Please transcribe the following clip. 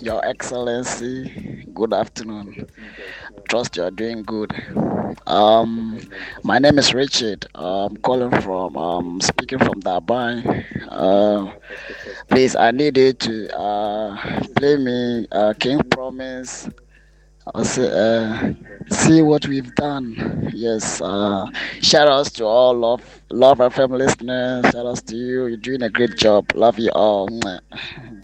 Your Excellency, good afternoon. Trust you are doing good. Um, my name is Richard. I'm calling from speaking from Dubai. Please, I need you to play me King Promise. See what we've done. Yes. Shout outs to all Love FM listeners. Shout outs to you. You're doing a great job. Love you all. Mwah.